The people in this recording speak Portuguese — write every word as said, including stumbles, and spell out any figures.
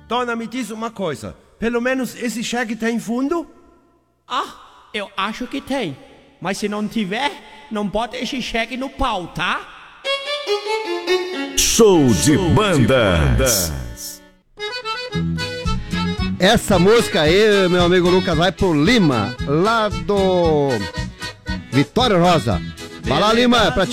Dona, me diz uma coisa. Pelo menos esse cheque tem fundo? Ah, eu acho que tem. Mas se não tiver, não bota esse cheque no pau, tá? Show de bandas. Essa música aí, meu amigo Lucas, vai pro Lima, lá do Vitória Rosa. Vai lá, Lima, é pra